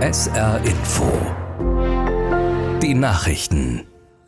SR Info. Die Nachrichten.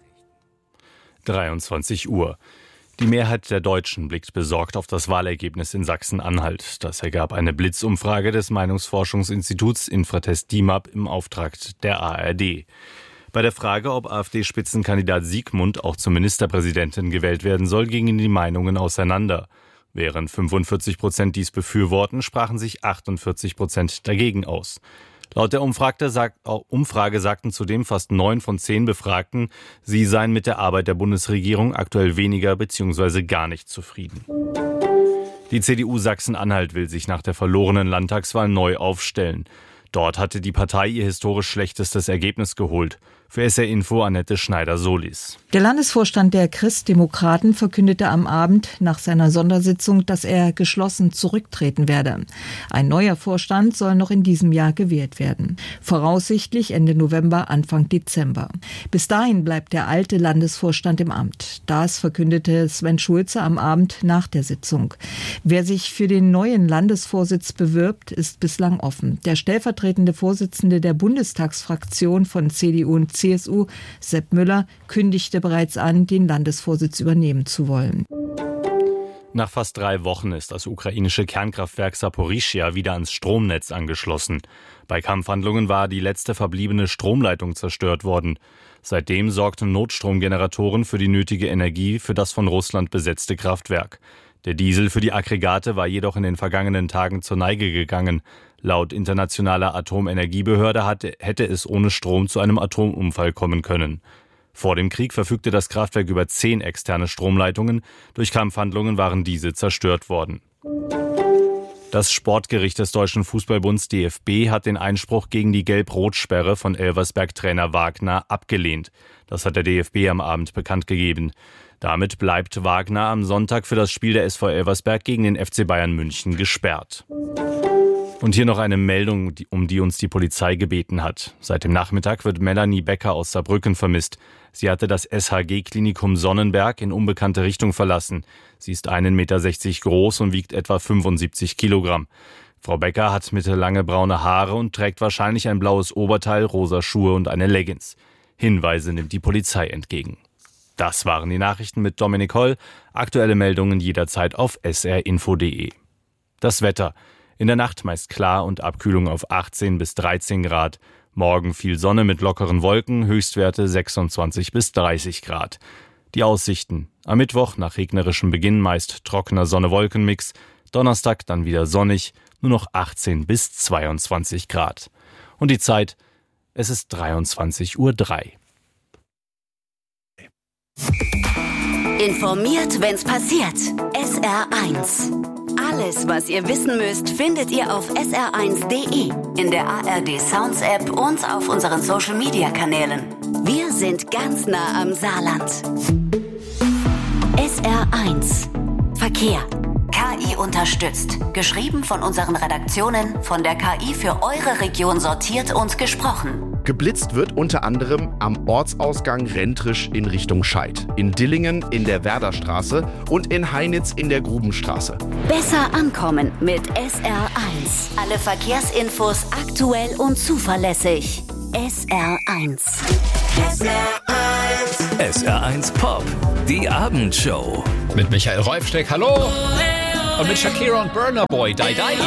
23 Uhr. Die Mehrheit der Deutschen blickt besorgt auf das Wahlergebnis in Sachsen-Anhalt. Das ergab eine Blitzumfrage des Meinungsforschungsinstituts Infratest DIMAP im Auftrag der ARD. Bei der Frage, ob AfD-Spitzenkandidat Siegmund auch zur Ministerpräsidentin gewählt werden soll, gingen die Meinungen auseinander. Während 45% dies befürworten, sprachen sich 48% dagegen aus. Laut der Umfrage sagten zudem fast 9 von 10 Befragten, sie seien mit der Arbeit der Bundesregierung aktuell weniger bzw. gar nicht zufrieden. Die CDU Sachsen-Anhalt will sich nach der verlorenen Landtagswahl neu aufstellen. Dort hatte die Partei ihr historisch schlechtestes Ergebnis geholt. Für SR Info Annette Schneider-Solis. Der Landesvorstand der Christdemokraten verkündete am Abend nach seiner Sondersitzung, dass er geschlossen zurücktreten werde. Ein neuer Vorstand soll noch in diesem Jahr gewählt werden. Voraussichtlich Ende November, Anfang Dezember. Bis dahin bleibt der alte Landesvorstand im Amt. Das verkündete Sven Schulze am Abend nach der Sitzung. Wer sich für den neuen Landesvorsitz bewirbt, ist bislang offen. Der stellvertretende Vorsitzende der Bundestagsfraktion von CDU und CSU, Sepp Müller, kündigte bereits an, den Landesvorsitz übernehmen zu wollen. Nach fast 3 Wochen ist das ukrainische Kernkraftwerk Saporischschja wieder ans Stromnetz angeschlossen. Bei Kampfhandlungen war die letzte verbliebene Stromleitung zerstört worden. Seitdem sorgten Notstromgeneratoren für die nötige Energie für das von Russland besetzte Kraftwerk. Der Diesel für die Aggregate war jedoch in den vergangenen Tagen zur Neige gegangen. Laut internationaler Atomenergiebehörde hätte es ohne Strom zu einem Atomunfall kommen können. Vor dem Krieg verfügte das Kraftwerk über 10 externe Stromleitungen. Durch Kampfhandlungen waren diese zerstört worden. Das Sportgericht des Deutschen Fußballbunds DFB hat den Einspruch gegen die Gelb-Rot-Sperre von Elversberg-Trainer Wagner abgelehnt. Das hat der DFB am Abend bekannt gegeben. Damit bleibt Wagner am Sonntag für das Spiel der SV Elversberg gegen den FC Bayern München gesperrt. Und hier noch eine Meldung, um die uns die Polizei gebeten hat. Seit dem Nachmittag wird Melanie Becker aus Saarbrücken vermisst. Sie hatte das SHG-Klinikum Sonnenberg in unbekannte Richtung verlassen. Sie ist 1,60 Meter groß und wiegt etwa 75 Kilogramm. Frau Becker hat mittellange braune Haare und trägt wahrscheinlich ein blaues Oberteil, rosa Schuhe und eine Leggings. Hinweise nimmt die Polizei entgegen. Das waren die Nachrichten mit Dominik Holl. Aktuelle Meldungen jederzeit auf srinfo.de. Das Wetter. In der Nacht meist klar und Abkühlung auf 18 bis 13 Grad. Morgen viel Sonne mit lockeren Wolken, Höchstwerte 26 bis 30 Grad. Die Aussichten. Am Mittwoch nach regnerischem Beginn meist trockener Sonne-Wolken-Mix. Donnerstag dann wieder sonnig, nur noch 18 bis 22 Grad. Und die Zeit, es ist 23:03 Uhr. Informiert, wenn's passiert. SR1. Alles, was ihr wissen müsst, findet ihr auf sr1.de, in der ARD Sounds App und auf unseren Social Media Kanälen. Wir sind ganz nah am Saarland. SR1 Verkehr. KI unterstützt. Geschrieben von unseren Redaktionen, von der KI für eure Region sortiert und gesprochen. Geblitzt wird unter anderem am Ortsausgang Rentrisch in Richtung Scheid, in Dillingen in der Werderstraße und in Heinitz in der Grubenstraße. Besser ankommen mit SR1. Alle Verkehrsinfos aktuell und zuverlässig. SR1. SR1. SR1 Pop. Die Abendshow. Mit Michael Räufsteck, hallo. Und mit Shakira und Burna Boy, Die Die.